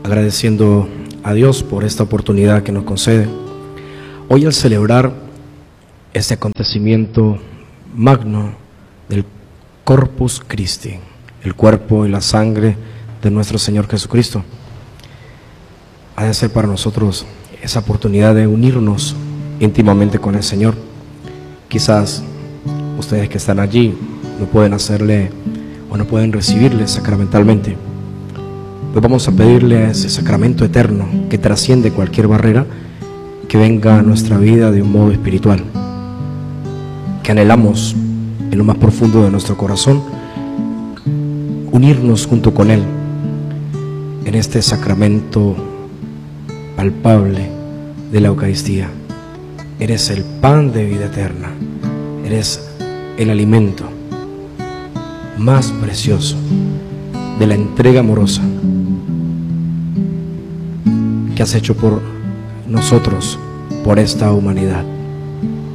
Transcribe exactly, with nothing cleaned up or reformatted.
agradeciendo a Dios por esta oportunidad que nos concede. Hoy, al celebrar este acontecimiento magno del Corpus Christi, el cuerpo y la sangre de nuestro Señor Jesucristo, ha de ser para nosotros esa oportunidad de unirnos íntimamente con el Señor. Quizás ustedes que están allí no pueden hacerle o no pueden recibirle sacramentalmente, pues vamos a pedirle a ese sacramento eterno que trasciende cualquier barrera, que venga a nuestra vida de un modo espiritual, que anhelamos en lo más profundo de nuestro corazón unirnos junto con Él en este sacramento palpable de la Eucaristía. Eres el pan de vida eterna, eres el alimento más precioso de la entrega amorosa que has hecho por nosotros, por esta humanidad.